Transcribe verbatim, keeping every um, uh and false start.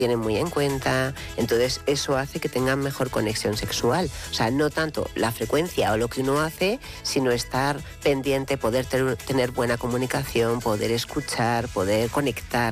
tienen muy en cuenta, entonces eso hace que tengan mejor conexión sexual. O sea, no tanto la frecuencia o lo que uno hace, sino estar pendiente, poder ter- tener buena comunicación, poder escuchar, poder conectar.